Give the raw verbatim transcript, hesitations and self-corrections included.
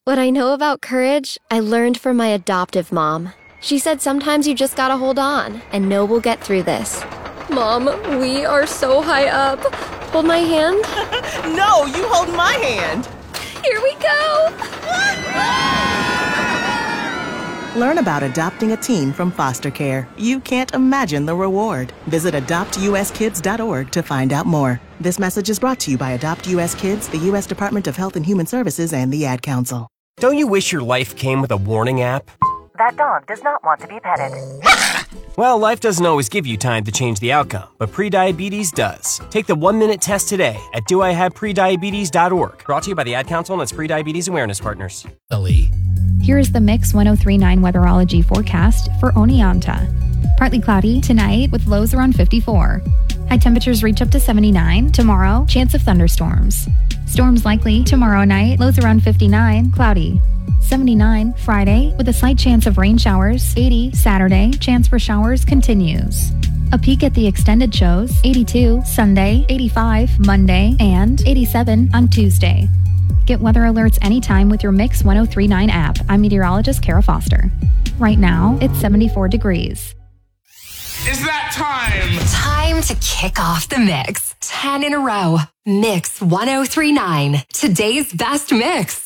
What I know about courage, I learned from my adoptive mom. She said sometimes you just gotta hold on and know we'll get through this. Mom, we are so high up. Hold my hand. No, you hold my hand. Here we go. Learn about adopting a teen from foster care. You can't imagine the reward. Visit adopt u s kids dot org to find out more. This message is brought to you by Adopt U S Kids, the U S Department of Health and Human Services, and the Ad Council. Don't you wish your life came with a warning app? That dog does not want to be petted. Well, life doesn't always give you time to change the outcome, but prediabetes does. Take the one-minute test today at do I have prediabetes dot org. Brought to you by the Ad Council and its prediabetes awareness partners. Here is the Mix ten thirty-nine weatherology forecast for Oneonta. Partly cloudy tonight with lows around fifty-four. High temperatures reach up to seventy-nine. Tomorrow, chance of thunderstorms. Storms likely tomorrow night, lows around fifty-nine, cloudy. seventy-nine Friday with a slight chance of rain showers. eighty Saturday, chance for showers continues. A peek at the extended shows, eighty-two Sunday, eighty-five Monday, and eighty-seven on Tuesday. Get weather alerts anytime with your Mix ten thirty-nine app. I'm meteorologist Kara Foster. Right now, it's seventy-four degrees. It's that time! Time to kick off the mix. ten in a row. Mix ten thirty-nine. Today's best mix.